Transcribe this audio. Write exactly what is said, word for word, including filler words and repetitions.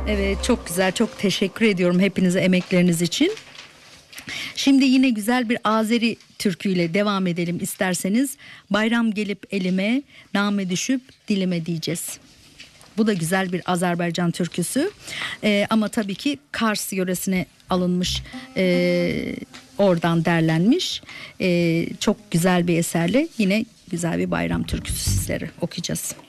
Evet, çok güzel, çok teşekkür ediyorum hepinize emekleriniz için. Şimdi yine güzel bir Azeri türküyle devam edelim isterseniz. Bayram gelip elime, name düşüp dilime diyeceğiz. Bu da güzel bir Azerbaycan türküsü. Ee, ama tabii ki Kars yöresine alınmış, e, oradan derlenmiş. E, çok güzel bir eserle yine güzel bir bayram türküsü sizlere okuyacağız.